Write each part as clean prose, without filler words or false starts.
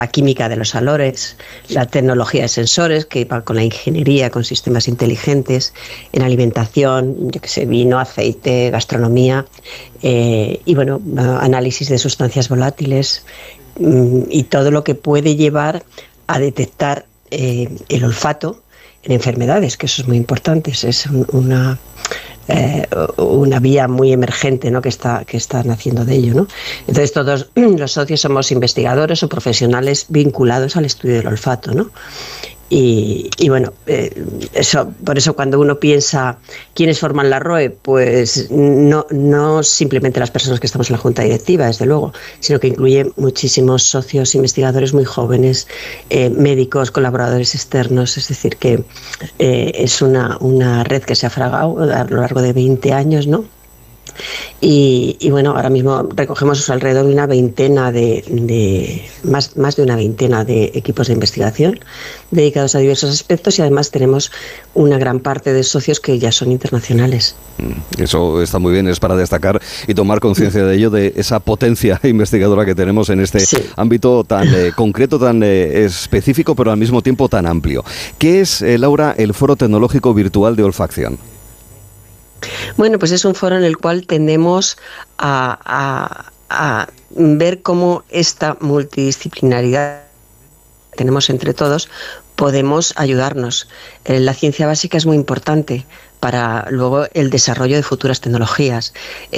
química de los olores, la tecnología de sensores, que va con la ingeniería, con sistemas inteligentes, en alimentación, yo que sé, vino, aceite, gastronomía, y bueno, análisis de sustancias volátiles, y todo lo que puede llevar a detectar el olfato en enfermedades, que eso es muy importante, es una vía muy emergente, ¿no?, que están haciendo de ello, ¿no? Entonces todos los socios somos investigadores o profesionales vinculados al estudio del olfato, ¿no? Y bueno, por eso cuando uno piensa quiénes forman la ROE, pues no simplemente las personas que estamos en la junta directiva, desde luego, sino que incluye muchísimos socios investigadores muy jóvenes, médicos, colaboradores externos, es decir, que es una red que se ha fragado a lo largo de 20 años, ¿no? Y bueno, ahora mismo recogemos alrededor de una veintena más de una veintena de equipos de investigación dedicados a diversos aspectos, y además tenemos una gran parte de socios que ya son internacionales. Eso está muy bien, es para destacar y tomar conciencia de ello, de esa potencia investigadora que tenemos en este ámbito tan concreto, tan específico, pero al mismo tiempo tan amplio. ¿Qué es, Laura, el Foro Tecnológico Virtual de Olfacción? Bueno, pues es un foro en el cual tendemos a ver cómo esta multidisciplinaridad que tenemos entre todos podemos ayudarnos. La ciencia básica es muy importante para luego el desarrollo de futuras tecnologías.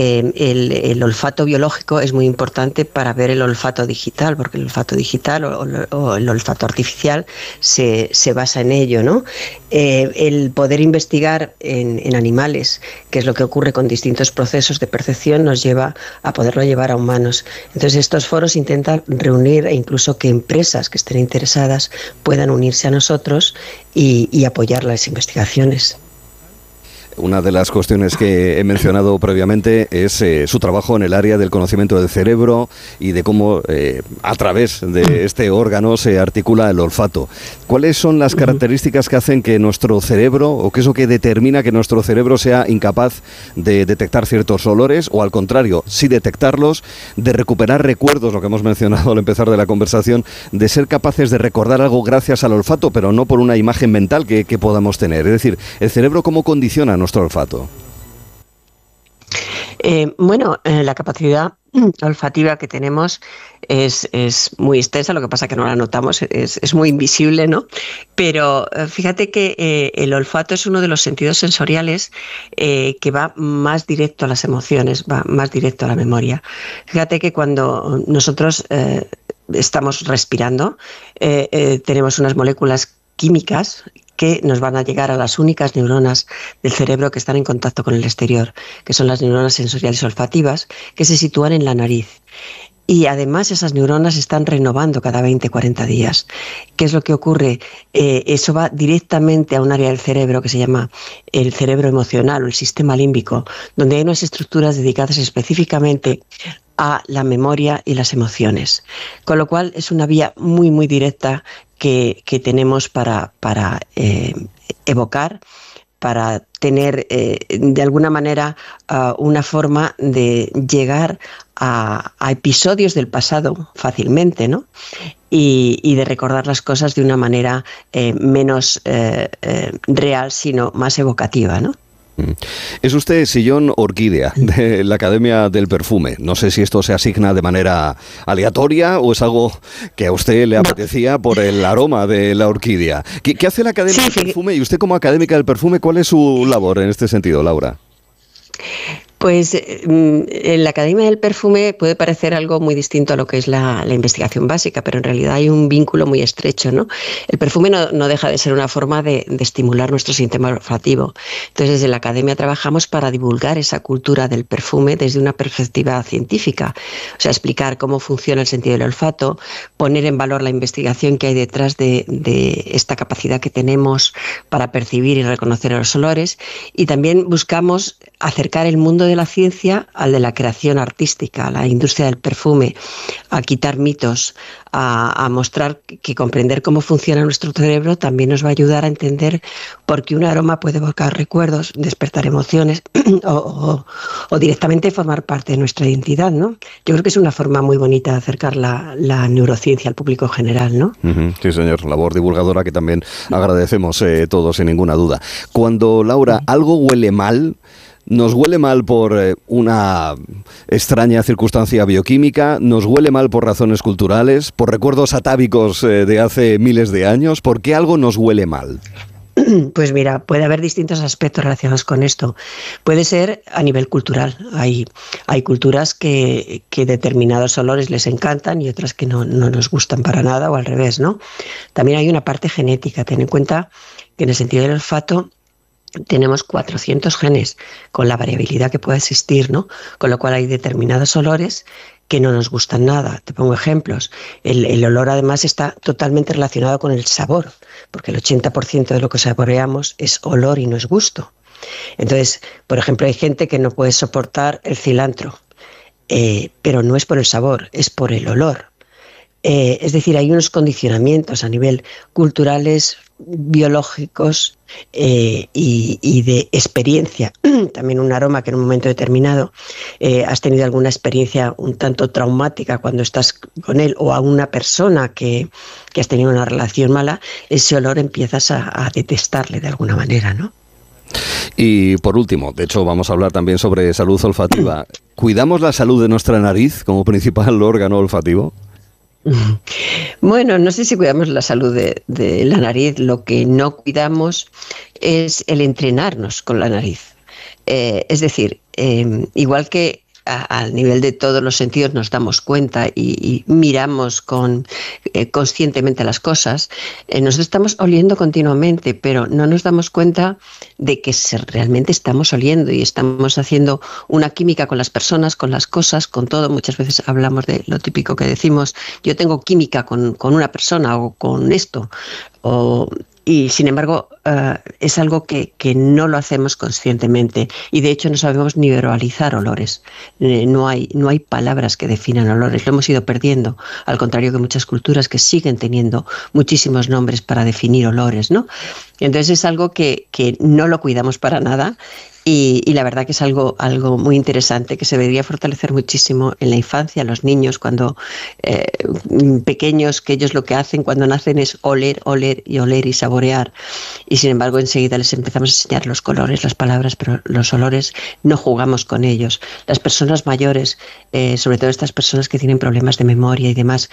El olfato biológico es muy importante para ver el olfato digital, porque el olfato digital o el olfato artificial se basa en ello, ¿no? El poder investigar en animales, que es lo que ocurre con distintos procesos de percepción, nos lleva a poderlo llevar a humanos. Entonces estos foros intentan reunir, e incluso que empresas que estén interesadas puedan unirse a nosotros y apoyar las investigaciones. Una de las cuestiones que he mencionado previamente es su trabajo en el área del conocimiento del cerebro y de cómo a través de este órgano se articula el olfato. ¿Cuáles son las características que hacen que nuestro cerebro, o qué es lo que determina que nuestro cerebro sea incapaz de detectar ciertos olores, o al contrario, sí detectarlos, de recuperar recuerdos, lo que hemos mencionado al empezar de la conversación, de ser capaces de recordar algo gracias al olfato, pero no por una imagen mental que podamos tener? Es decir, el cerebro, ¿cómo condiciona nuestro olfato? La capacidad olfativa que tenemos es muy extensa, lo que pasa que no la notamos, es muy invisible, ¿no? Pero fíjate que el olfato es uno de los sentidos sensoriales que va más directo a las emociones, va más directo a la memoria. Fíjate que cuando nosotros estamos respirando, tenemos unas moléculas químicas que nos van a llegar a las únicas neuronas del cerebro que están en contacto con el exterior, que son las neuronas sensoriales olfativas, que se sitúan en la nariz. Y además esas neuronas se están renovando cada 20-40 días. ¿Qué es lo que ocurre? Eso va directamente a un área del cerebro que se llama el cerebro emocional o el sistema límbico, donde hay unas estructuras dedicadas específicamente a la memoria y las emociones. Con lo cual es una vía muy, muy directa que tenemos para evocar, para tener de alguna manera una forma de llegar a episodios del pasado fácilmente, ¿no? Y de recordar las cosas de una manera menos real, sino más evocativa, ¿no? Es usted Sillón Orquídea, de la Academia del Perfume. No sé si esto se asigna de manera aleatoria o es algo que a usted le apetecía por el aroma de la orquídea. ¿Qué hace la Academia del Perfume? Y usted, como académica del perfume, ¿cuál es su labor en este sentido, Laura? Pues en la Academia del Perfume puede parecer algo muy distinto a lo que es la investigación básica, pero en realidad hay un vínculo muy estrecho, ¿no? El perfume no deja de ser una forma de estimular nuestro sistema olfativo. Entonces, desde la Academia trabajamos para divulgar esa cultura del perfume desde una perspectiva científica. O sea, explicar cómo funciona el sentido del olfato, poner en valor la investigación que hay detrás de esta capacidad que tenemos para percibir y reconocer los olores, y también buscamos acercar el mundo de la ciencia al de la creación artística, a la industria del perfume, a quitar mitos, a mostrar que comprender cómo funciona nuestro cerebro también nos va a ayudar a entender por qué un aroma puede evocar recuerdos, despertar emociones o directamente formar parte de nuestra identidad, ¿no? Yo creo que es una forma muy bonita de acercar la neurociencia al público general, ¿no? Sí, señor. Labor divulgadora que también agradecemos todos, sin ninguna duda. Cuando, Laura, algo huele mal, ¿nos huele mal por una extraña circunstancia bioquímica? ¿Nos huele mal por razones culturales? ¿Por recuerdos atávicos de hace miles de años? ¿Por qué algo nos huele mal? Pues mira, puede haber distintos aspectos relacionados con esto. Puede ser a nivel cultural. Hay culturas que determinados olores les encantan y otras que no nos gustan para nada, o al revés, ¿no? También hay una parte genética. Ten en cuenta que en el sentido del olfato tenemos 400 genes con la variabilidad que pueda existir, ¿no? Con lo cual hay determinados olores que no nos gustan nada. Te pongo ejemplos. El olor además está totalmente relacionado con el sabor, porque el 80% de lo que saboreamos es olor y no es gusto. Entonces, por ejemplo, hay gente que no puede soportar el cilantro, pero no es por el sabor, es por el olor. Es decir, hay unos condicionamientos a nivel culturales, biológicos y de experiencia. También un aroma que en un momento determinado has tenido alguna experiencia un tanto traumática cuando estás con él, o a una persona que has tenido una relación mala, ese olor empiezas a detestarle de alguna manera, ¿no? Y por último, de hecho vamos a hablar también sobre salud olfativa. ¿Cuidamos la salud de nuestra nariz como principal órgano olfativo? Bueno, no sé si cuidamos la salud de la nariz. Lo que no cuidamos es el entrenarnos con la nariz. Es decir, igual que al nivel de todos los sentidos nos damos cuenta y miramos conscientemente las cosas, nosotros estamos oliendo continuamente, pero no nos damos cuenta de que realmente estamos oliendo y estamos haciendo una química con las personas, con las cosas, con todo. Muchas veces hablamos de lo típico que decimos: yo tengo química con una persona o con esto, y sin embargo es algo que no lo hacemos conscientemente, y de hecho no sabemos ni verbalizar olores. No hay palabras que definan olores, lo hemos ido perdiendo, al contrario que muchas culturas que siguen teniendo muchísimos nombres para definir olores, ¿no? Entonces es algo que no lo cuidamos para nada. Y la verdad que es algo muy interesante que se debería fortalecer muchísimo en la infancia, los niños cuando pequeños, que ellos lo que hacen cuando nacen es oler y saborear, y sin embargo enseguida les empezamos a enseñar los colores, las palabras, pero los olores no jugamos con ellos. Las personas mayores, sobre todo estas personas que tienen problemas de memoria y demás,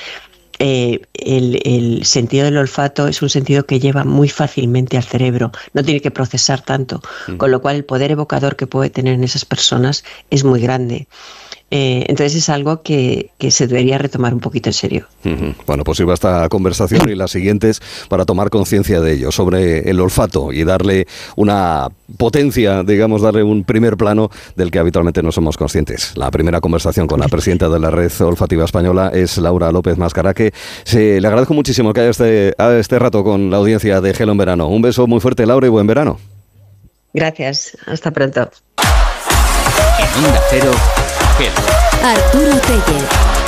el sentido del olfato es un sentido que lleva muy fácilmente al cerebro, no tiene que procesar tanto, con lo cual el poder evocador que puede tener en esas personas es muy grande. Entonces es algo que se debería retomar un poquito en serio. Bueno, pues iba esta conversación y las siguientes para tomar conciencia de ello, sobre el olfato, y darle una potencia, digamos, darle un primer plano del que habitualmente no somos conscientes. La primera conversación con la presidenta de la Red Olfativa Española es Laura López Mascaraque. Le agradezco muchísimo que haya este rato con la audiencia de Gelo en Verano. Un beso muy fuerte, Laura, y buen verano. Gracias, hasta pronto. En Onda Cero, Arturo Tellez.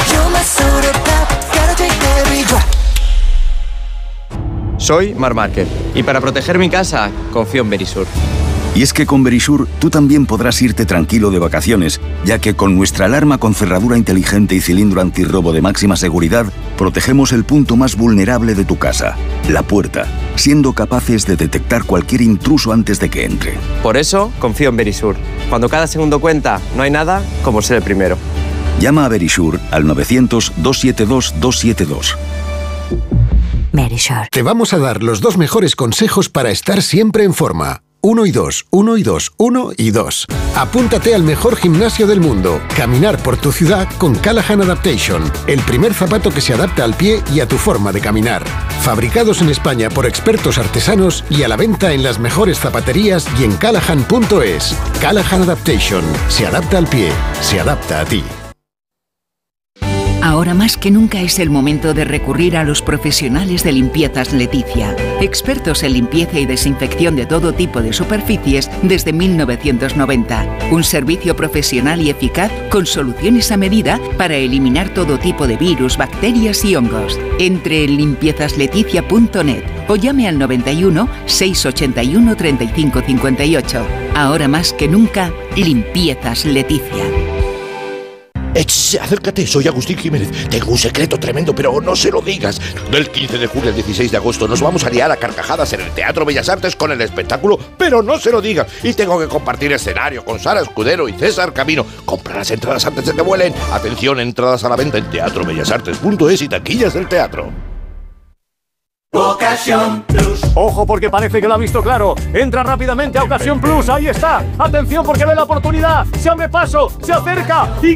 Soy Marc Márquez y para proteger mi casa confío en Verisur. Y es que con Verisur tú también podrás irte tranquilo de vacaciones, ya que con nuestra alarma con cerradura inteligente y cilindro antirrobo de máxima seguridad, protegemos el punto más vulnerable de tu casa, la puerta, siendo capaces de detectar cualquier intruso antes de que entre. Por eso confío en Verisur. Cuando cada segundo cuenta, no hay nada como ser el primero. Llama a Verisur al 900-272-272. Verisur. Te vamos a dar los 2 mejores consejos para estar siempre en forma. 1 y 2, 1 y 2, 1 y 2. Apúntate al mejor gimnasio del mundo. Caminar por tu ciudad con Callahan Adaptation. El primer zapato que se adapta al pie y a tu forma de caminar. Fabricados en España por expertos artesanos y a la venta en las mejores zapaterías y en callahan.es. Callahan Adaptation. Se adapta al pie. Se adapta a ti. Ahora Ahora más que nunca es el momento de recurrir a los profesionales de Limpiezas Leticia, expertos en limpieza y desinfección de todo tipo de superficies desde 1990. Un servicio profesional y eficaz con soluciones a medida para eliminar todo tipo de virus, bacterias y hongos. Entre en limpiezasLeticia.net o llame al 91 681 35 58. Ahora más que nunca, Limpiezas Leticia. Acércate, soy Agustín Jiménez. Tengo un secreto tremendo, pero no se lo digas. Del 15 de julio al 16 de agosto nos vamos a liar a carcajadas en el Teatro Bellas Artes con el espectáculo, pero no se lo digas. Y tengo que compartir escenario con Sara Escudero y César Camino. Compra las entradas antes de que vuelen. Atención, entradas a la venta en teatrobellasartes.es y taquillas del teatro. Ocasión Plus. Ojo, porque parece que lo ha visto claro. Entra rápidamente a Ocasión Plus. Ahí está. Atención, porque ve la oportunidad. Se abre paso, se acerca y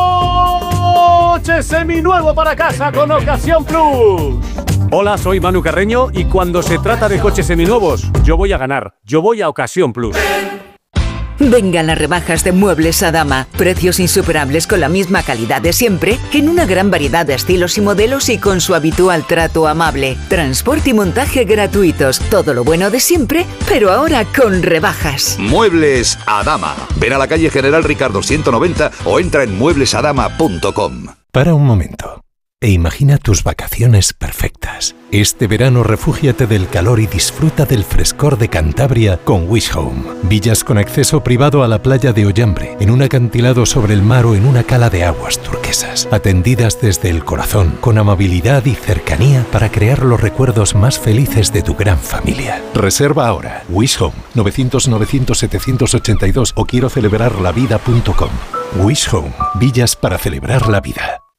coche seminuevo para casa con Ocasión Plus. Hola, soy Manu Carreño y cuando se trata de coches seminuevos, yo voy a ganar. Yo voy a Ocasión Plus. Vengan las rebajas de Muebles Adama. Precios insuperables con la misma calidad de siempre, en una gran variedad de estilos y modelos y con su habitual trato amable. Transporte y montaje gratuitos. Todo lo bueno de siempre, pero ahora con rebajas. Muebles Adama. Ven a la calle General Ricardo 190 o entra en mueblesadama.com. Para un momento e imagina tus vacaciones perfectas. Este verano refúgiate del calor y disfruta del frescor de Cantabria con Wish Home. Villas con acceso privado a la playa de Ollambre, en un acantilado sobre el mar o en una cala de aguas turquesas. Atendidas desde el corazón, con amabilidad y cercanía para crear los recuerdos más felices de tu gran familia. Reserva ahora. Wish Home, 900-900-782 o quiero celebrarlavida.com. Wish Home, villas para celebrar la vida.